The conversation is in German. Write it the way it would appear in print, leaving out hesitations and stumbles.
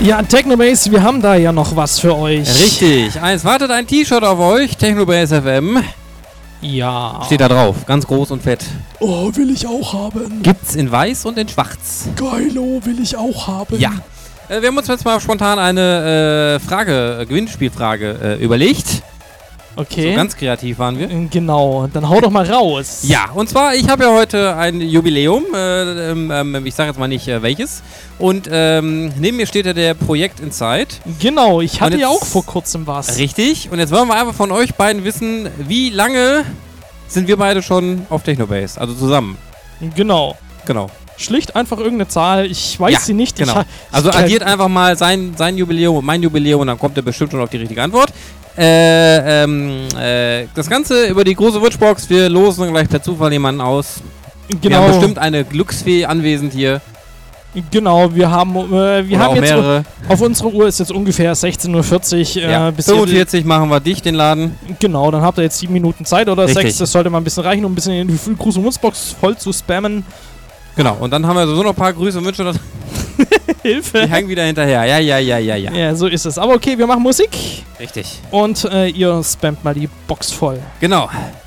Ja, Technobase, wir haben da ja noch was für euch. Richtig. Es wartet ein T-Shirt auf euch. Technobase FM. Ja. Steht da drauf. Ganz groß und fett. Oh, will ich auch haben. Gibt's in weiß und in schwarz. Geilo, will ich auch haben. Ja. Wir haben uns jetzt mal spontan eine Gewinnspielfrage überlegt. Okay. So ganz kreativ waren wir. Genau, dann hau doch mal raus. Ja, und zwar, ich habe ja heute ein Jubiläum, ich sage jetzt mal nicht welches, und neben mir steht ja der Projekt Inside. Genau, ich hatte ja auch vor kurzem was. Richtig, und jetzt wollen wir einfach von euch beiden wissen, wie lange sind wir beide schon auf Technobase, also zusammen? Genau. Genau. Schlicht einfach irgendeine Zahl, ich weiß sie nicht. Genau. Also addiert einfach mal sein Jubiläum und mein Jubiläum und dann kommt ihr bestimmt schon auf die richtige Antwort. Das Ganze über die große Wunschbox. Wir losen gleich per Zufall jemanden aus. Genau. Wir haben bestimmt eine Glücksfee anwesend hier. Genau, wir haben jetzt mehrere. Auf unserer Uhr ist jetzt ungefähr 16:40 Uhr. Ja, bis 45 machen wir dicht den Laden. Genau, dann habt ihr jetzt 7 Minuten Zeit oder Richtig. 6. Das sollte mal ein bisschen reichen, um ein bisschen die große Wunschbox voll zu spammen. Genau, und dann haben wir so noch ein paar Grüße und Wünsche. Hilfe. Die hängen wieder hinterher. Ja. Ja, so ist es. Aber okay, wir machen Musik. Richtig. Und ihr spammt mal die Box voll. Genau.